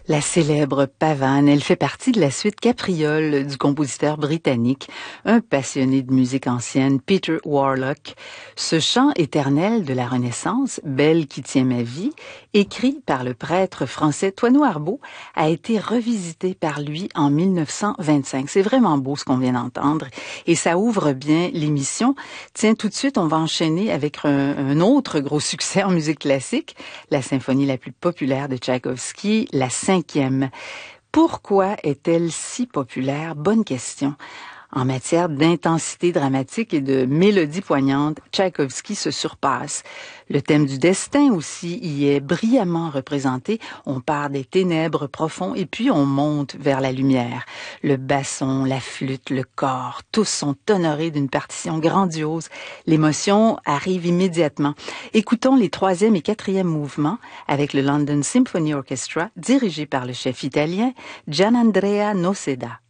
La célèbre pavane, elle fait partie de la suite Capriole du compositeur britannique, un passionné de musique ancienne, Peter Warlock. Ce chant éternel de la Renaissance, Belle qui tient ma vie, écrit par le prêtre français Thoineau Arbeau, a été revisité par lui en 1925. C'est vraiment beau ce qu'on vient d'entendre et ça ouvre bien l'émission. Tiens, tout de suite, on va enchaîner avec un autre gros succès en musique classique, la symphonie la plus populaire de Tchaïkovski, la cinquième. Pourquoi est-elle si populaire? Bonne question. En matière d'intensité dramatique et de mélodie poignante, Tchaïkovski se surpasse. Le thème du destin aussi y est brillamment représenté. On part des ténèbres profonds et puis on monte vers la lumière. Le basson, la flûte, le corps, tous sont honorés d'une partition grandiose. L'émotion arrive immédiatement. Écoutons les 3e et 4e mouvements avec le London Symphony Orchestra dirigé par le chef italien Gianandrea Noseda.